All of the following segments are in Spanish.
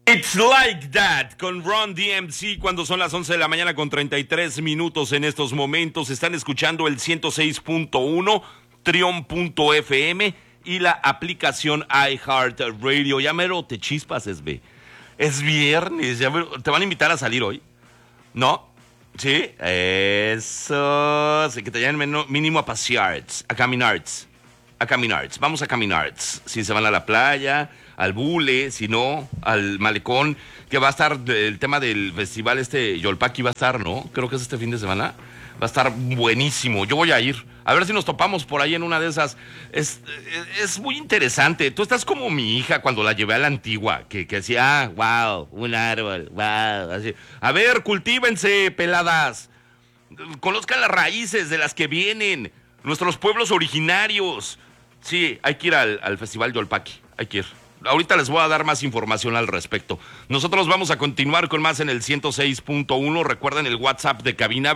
It's Like That con Run DMC cuando son las 11 de la mañana con 33 minutos en estos momentos. Están escuchando el 106.1, Trion.fm y la aplicación iHeartRadio. Ya mero te chispas, Esbe. Es viernes, ya mero, ¿te van a invitar a salir hoy? ¿No? ¿Sí? Eso. Así que te lleven mínimo a pasear, a caminar. Vamos a caminar. Si se van a la playa, al bule, si no, al malecón, que va a estar el tema del festival Yolpaki va a estar, ¿no? Creo que es este fin de semana. Va a estar buenísimo. Yo voy a ir. A ver si nos topamos por ahí en una de esas. Es muy interesante. Tú estás como mi hija cuando la llevé a la Antigua, que decía, wow, un árbol, wow. Así. A ver, cultívense, peladas. Conozcan las raíces de las que vienen. Nuestros pueblos originarios. Sí, hay que ir al Festival Yolpaki. Hay que ir. Ahorita les voy a dar más información al respecto. Nosotros vamos a continuar con más en el 106.1. Recuerden el WhatsApp de cabina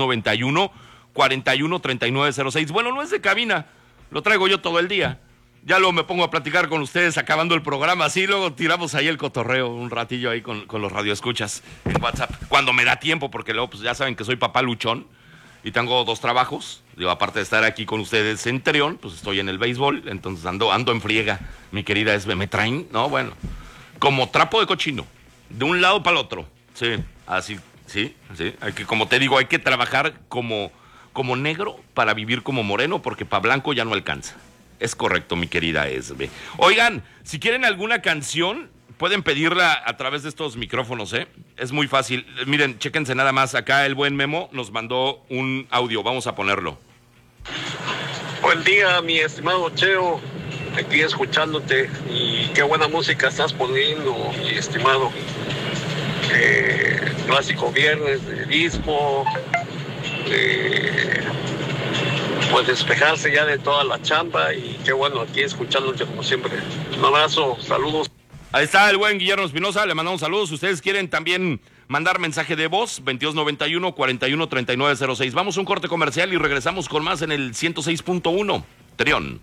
2291-413906. Bueno, no es de cabina, lo traigo yo todo el día. Ya luego me pongo a platicar con ustedes acabando el programa. Así luego tiramos ahí el cotorreo un ratillo ahí con los radioescuchas en WhatsApp. Cuando me da tiempo, porque luego pues ya saben que soy papá luchón y tengo 2 trabajos. Digo, aparte de estar aquí con ustedes en Trion, pues estoy en el béisbol, entonces ando en friega. Mi querida Esbe, me traen, no, bueno, como trapo de cochino, de un lado para el otro. Sí, así, sí. Como te digo, hay que trabajar como negro para vivir como moreno, porque para blanco ya no alcanza. Es correcto, mi querida Esbe. Oigan, si quieren alguna canción, pueden pedirla a través de estos micrófonos, ¿eh? Es muy fácil. Miren, chéquense nada más. Acá el buen Memo nos mandó un audio. Vamos a ponerlo. Buen día, mi estimado Cheo. Aquí escuchándote. Y qué buena música estás poniendo, mi estimado. Clásico viernes de disco. Pues despejarse ya de toda la chamba. Y qué bueno aquí escuchándote como siempre. Un abrazo, saludos. Ahí está el buen Guillermo Espinosa, le mandamos saludos. Ustedes quieren también mandar mensaje de voz, 2291-413906. Vamos a un corte comercial y regresamos con más en el 106.1, Trion.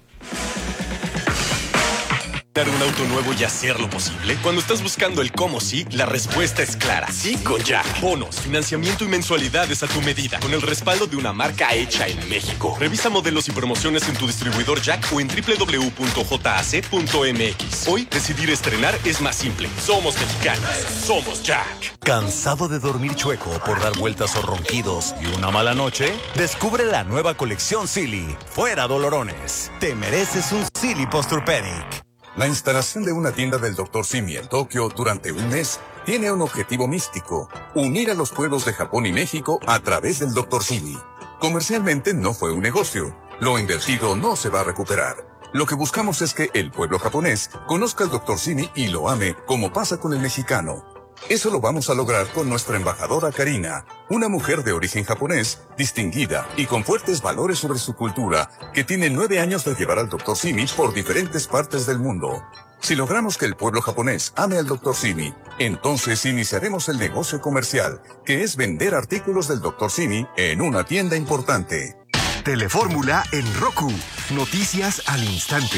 ¿Dar un auto nuevo y hacerlo posible? Cuando estás buscando el cómo sí, la respuesta es clara. Sí con Jack. Bonos, financiamiento y mensualidades a tu medida, con el respaldo de una marca hecha en México. Revisa modelos y promociones en tu distribuidor Jack o en www.jac.mx. Hoy, decidir estrenar es más simple. Somos mexicanos. Somos Jack. ¿Cansado de dormir chueco por dar vueltas o ronquidos y una mala noche? Descubre la nueva colección Silly. Fuera dolorones. Te mereces un Silly Posturepedic. La instalación de una tienda del Dr. Simi en Tokio durante un mes tiene un objetivo místico: unir a los pueblos de Japón y México a través del Dr. Simi. Comercialmente no fue un negocio. Lo invertido no se va a recuperar. Lo que buscamos es que el pueblo japonés conozca al Dr. Simi y lo ame, como pasa con el mexicano. Eso lo vamos a lograr con nuestra embajadora Karina, una mujer de origen japonés, distinguida y con fuertes valores sobre su cultura, que tiene 9 años de llevar al Dr. Simi por diferentes partes del mundo. Si logramos que el pueblo japonés ame al Dr. Simi, entonces iniciaremos el negocio comercial, que es vender artículos del Dr. Simi en una tienda importante. Telefórmula en Roku. Noticias al instante.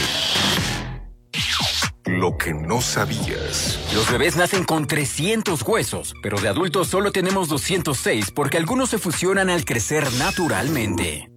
Lo que no sabías. Los bebés nacen con 300 huesos, pero de adultos solo tenemos 206 porque algunos se fusionan al crecer naturalmente.